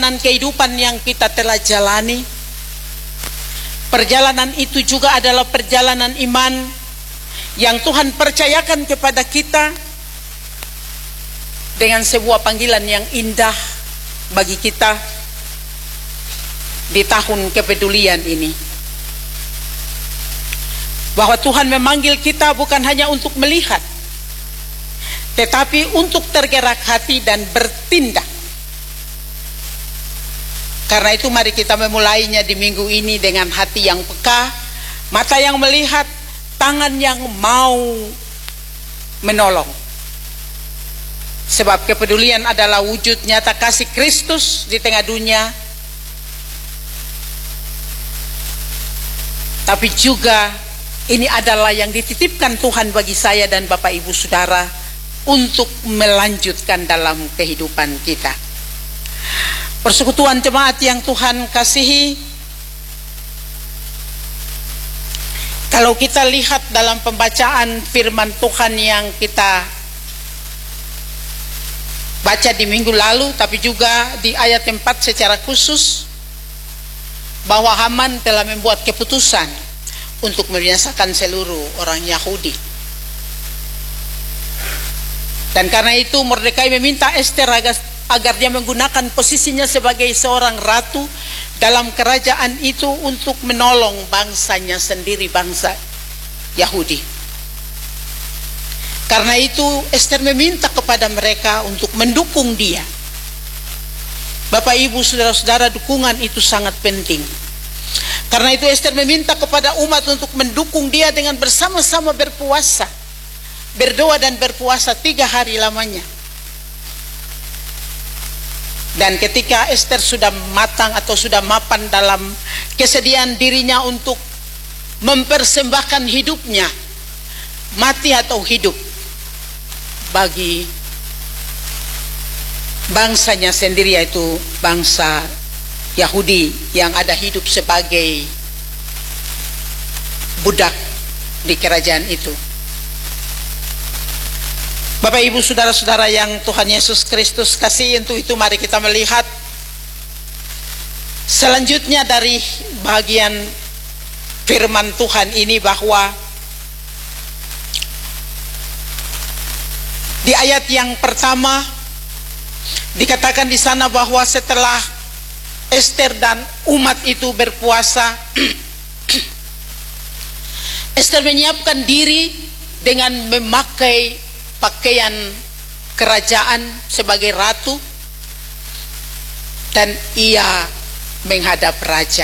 kehidupan yang kita telah jalani, perjalanan itu juga adalah perjalanan iman yang Tuhan percayakan kepada kita dengan sebuah panggilan yang indah bagi kita di tahun kepedulian ini. Bahwa Tuhan memanggil kita bukan hanya untuk melihat, tetapi untuk tergerak hati dan bertindak. Karena itu mari kita memulainya di minggu ini dengan hati yang peka, mata yang melihat, tangan yang mau menolong. Sebab kepedulian adalah wujud nyata kasih Kristus di tengah dunia. Tapi juga ini adalah yang dititipkan Tuhan bagi saya dan Bapak Ibu Saudara untuk melanjutkan dalam kehidupan kita. Persekutuan jemaat yang Tuhan kasihi, kalau kita lihat dalam pembacaan firman Tuhan yang kita baca di minggu lalu, tapi juga di ayat 4 secara khusus, bahwa Haman telah membuat keputusan untuk membinasakan seluruh orang Yahudi. Dan karena itu Mordekai meminta Ester agar dia menggunakan posisinya sebagai seorang ratu dalam kerajaan itu untuk menolong bangsanya sendiri, bangsa Yahudi. Karena itu Ester meminta kepada mereka untuk mendukung dia. Bapak Ibu Saudara-saudara, dukungan itu sangat penting. Karena itu Ester meminta kepada umat untuk mendukung dia dengan bersama-sama berpuasa, berdoa dan berpuasa 3 hari lamanya. Dan ketika Ester sudah matang atau sudah mapan dalam kesediaan dirinya untuk mempersembahkan hidupnya, mati atau hidup, bagi bangsanya sendiri, yaitu bangsa Yahudi yang ada hidup sebagai budak di kerajaan itu. Bapak Ibu Saudara-saudara yang Tuhan Yesus Kristus kasih, untuk itu mari kita melihat selanjutnya dari bagian firman Tuhan ini, bahwa di ayat yang pertama dikatakan di sana bahwa setelah Ester dan umat itu berpuasa, Ester menyiapkan diri dengan memakai pakaian kerajaan sebagai ratu, dan ia menghadap raja.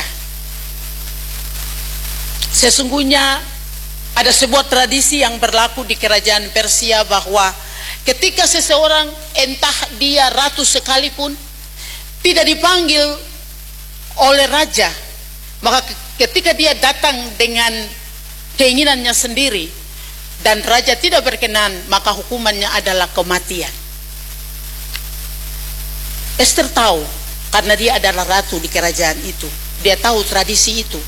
Sesungguhnya ada sebuah tradisi yang berlaku di kerajaan Persia, bahwa ketika seseorang, entah dia ratu sekalipun, tidak dipanggil oleh raja, maka ketika dia datang dengan keinginannya sendiri dan raja tidak berkenan, maka hukumannya adalah kematian. Ester tahu, karena dia adalah ratu di kerajaan itu, dia tahu tradisi itu.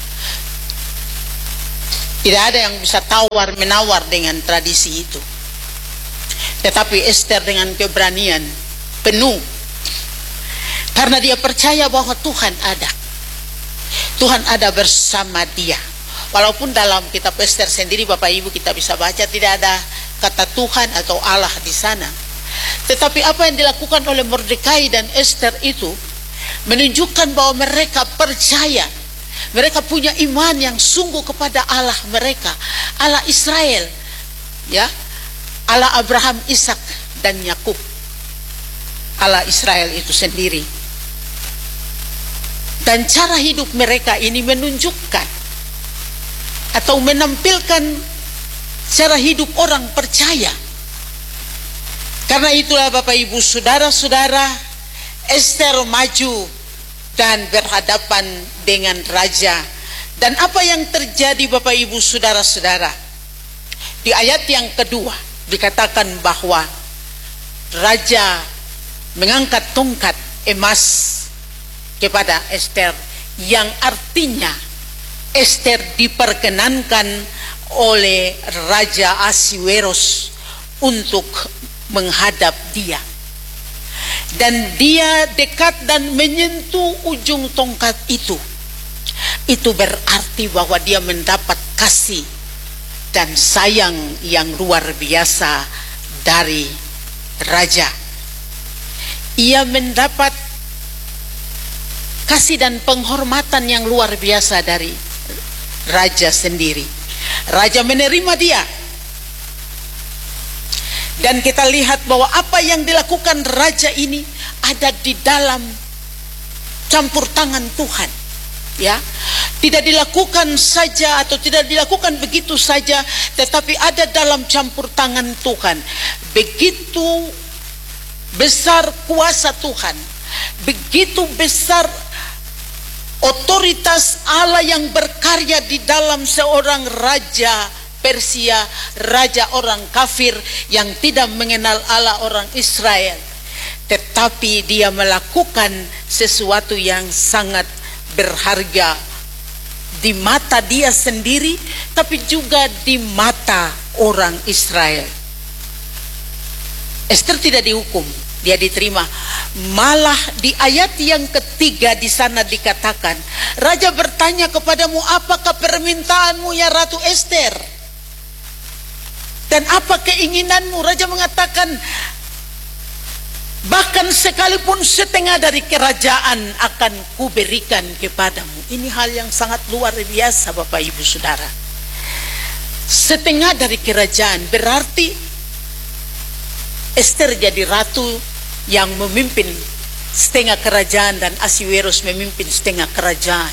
Tidak ada yang bisa tawar menawar dengan tradisi itu. Tetapi Ester dengan keberanian penuh, karena dia percaya bahwa Tuhan ada. Tuhan ada bersama dia. Walaupun dalam kitab Ester sendiri, Bapak Ibu, kita bisa baca tidak ada kata Tuhan atau Allah di sana. Tetapi apa yang dilakukan oleh Mordekai dan Ester itu menunjukkan bahwa mereka percaya, mereka punya iman yang sungguh kepada Allah mereka, Allah Israel, ya, Allah Abraham, Ishak dan Yakub, Allah Israel itu sendiri. Dan cara hidup mereka ini menunjukkan atau menampilkan cara hidup orang percaya. Karena itulah Bapak Ibu Saudara-saudara, Ester maju dan berhadapan dengan raja. Dan apa yang terjadi Bapak Ibu Saudara-saudara? Di ayat yang kedua dikatakan bahwa raja mengangkat tongkat emas kepada Ester, yang artinya Ester diperkenankan oleh Raja Ahasuerus untuk menghadap dia. dan dia dekat dan menyentuh ujung tongkat itu berarti bahwa dia mendapat kasih dan sayang yang luar biasa dari raja. Ia mendapat kasih dan penghormatan yang luar biasa dari raja sendiri. Raja menerima dia. Dan kita lihat bahwa apa yang dilakukan raja ini ada di dalam campur tangan Tuhan. Ya, tidak dilakukan saja atau tidak dilakukan begitu saja, tetapi ada dalam campur tangan Tuhan. Begitu besar kuasa Tuhan, begitu besar otoritas Allah yang berkarya di dalam seorang raja Persia, raja orang kafir yang tidak mengenal Allah, orang Israel. Tetapi dia melakukan sesuatu yang sangat berharga di mata dia sendiri, tapi juga di mata orang Israel. Ester tidak dihukum, dia diterima. Malah di ayat yang ketiga di sana dikatakan, raja bertanya kepadamu, apakah permintaanmu ya Ratu Ester? Dan apa keinginanmu? Raja mengatakan, bahkan sekalipun setengah dari kerajaan akan kuberikan kepadamu. Ini hal yang sangat luar biasa Bapak Ibu Saudara. Setengah dari kerajaan berarti Ester jadi ratu yang memimpin setengah kerajaan dan Ahasweros memimpin setengah kerajaan.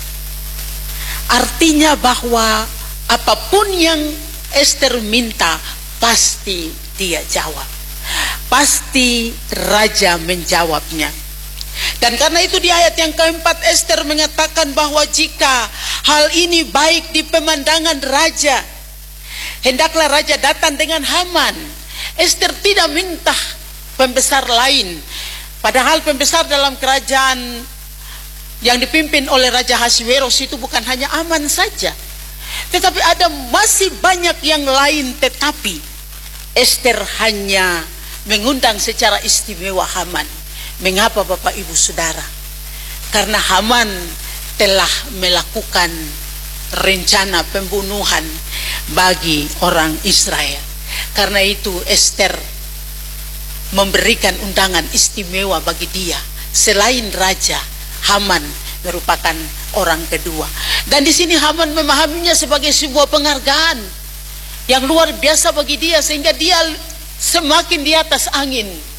Artinya bahwa apapun yang Ester minta pasti dia jawab. Pasti raja menjawabnya. Dan karena itu di ayat yang keempat Ester mengatakan bahwa jika hal ini baik di pemandangan raja, hendaklah raja datang dengan Haman. Ester tidak minta pembesar lain. Padahal pembesar dalam kerajaan yang dipimpin oleh Raja Ahasweros itu bukan hanya Haman saja, tetapi ada masih banyak yang lain. Tetapi Ester hanya mengundang secara istimewa Haman. Mengapa Bapak Ibu Saudara? Karena Haman telah melakukan rencana pembunuhan bagi orang Israel. Karena itu Ester memberikan undangan istimewa bagi dia. Selain raja, Haman merupakan orang kedua. Dan di sini Haman memahaminya sebagai sebuah penghargaan yang luar biasa bagi dia, sehingga dia semakin di atas angin.